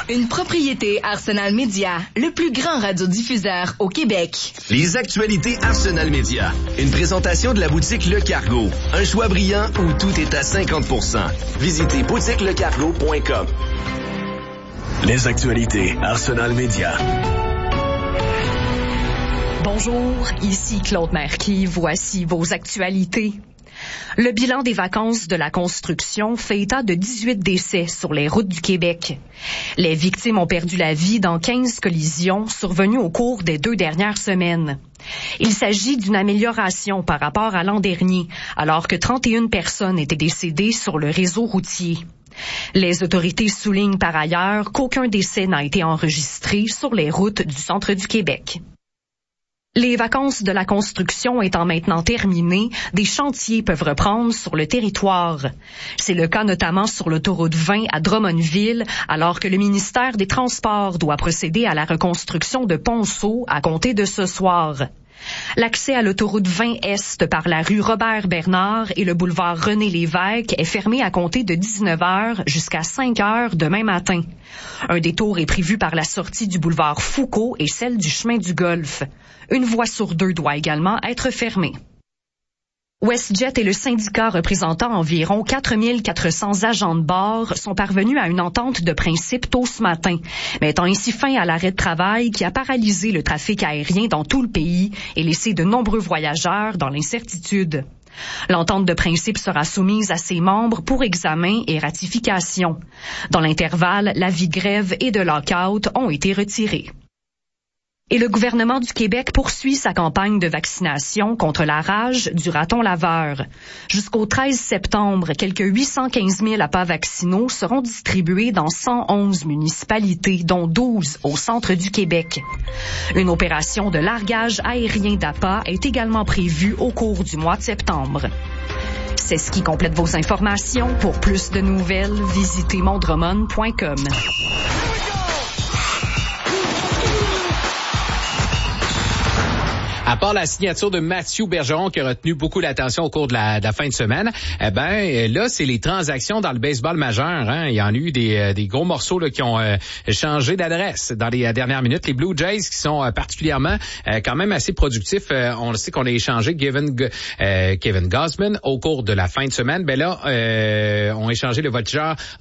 Une propriété Arsenal Média, le plus grand radiodiffuseur au Québec. Les actualités Arsenal Média. Une présentation de la boutique Le Cargo. Un choix brillant où tout est à 50%. Visitez boutiquelecargo.com. Les actualités Arsenal Média. Bonjour, ici Claude Marquis. Voici vos actualités. Le bilan des vacances de la construction fait état de 18 décès sur les routes du Québec. Les victimes ont perdu la vie dans 15 collisions survenues au cours des 2 dernières semaines. Il s'agit d'une amélioration par rapport à l'an dernier, alors que 31 personnes étaient décédées sur le réseau routier. Les autorités soulignent par ailleurs qu'aucun décès n'a été enregistré sur les routes du centre du Québec. Les vacances de la construction étant maintenant terminées, des chantiers peuvent reprendre sur le territoire. C'est le cas notamment sur l'autoroute 20 à Drummondville, alors que le ministère des Transports doit procéder à la reconstruction de Ponceau à compter de ce soir. L'accès à l'autoroute 20 Est par la rue Robert-Bernard et le boulevard René-Lévesque est fermé à compter de 19h jusqu'à 5h demain matin. Un détour est prévu par la sortie du boulevard Foucault et celle du chemin du Golfe. Une voie sur 2 doit également être fermée. WestJet et le syndicat représentant environ 4400 agents de bord sont parvenus à une entente de principe tôt ce matin, mettant ainsi fin à l'arrêt de travail qui a paralysé le trafic aérien dans tout le pays et laissé de nombreux voyageurs dans l'incertitude. L'entente de principe sera soumise à ses membres pour examen et ratification. Dans l'intervalle, l'avis de grève et de lock-out ont été retirés. Et le gouvernement du Québec poursuit sa campagne de vaccination contre la rage du raton laveur. Jusqu'au 13 septembre, quelques 815 000 appâts vaccinaux seront distribués dans 111 municipalités, dont 12 au centre du Québec. Une opération de largage aérien d'appâts est également prévue au cours du mois de septembre. C'est ce qui complète vos informations. Pour plus de nouvelles, visitez mondromon.com. À part la signature de Mathieu Bergeron qui a retenu beaucoup l'attention au cours de la fin de semaine, là, c'est les transactions dans le baseball majeur. Hein. Il y en a eu des gros morceaux là, qui ont changé d'adresse dans les dernières minutes. Les Blue Jays qui sont particulièrement quand même assez productifs. On le sait qu'on a échangé Kevin Gausman au cours de la fin de semaine. Ben là, on a échangé le voltigeur